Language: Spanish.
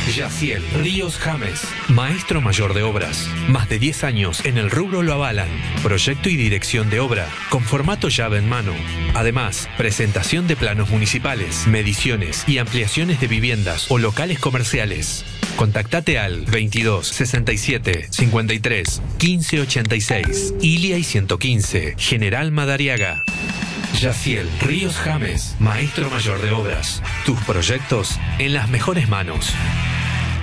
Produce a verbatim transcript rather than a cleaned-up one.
Yaciel Ríos James, maestro mayor de obras. Más de diez años en el rubro lo avalan. Proyecto y dirección de obra, con formato llave en mano. Además, presentación de planos municipales, mediciones y ampliaciones de viviendas o locales comerciales. Contactate al veintidós sesenta y siete cincuenta y tres quince ochenta y seis, Ilia y ciento quince, General Madariaga. Yaciel Ríos James, maestro mayor de obras. Tus proyectos en las mejores manos.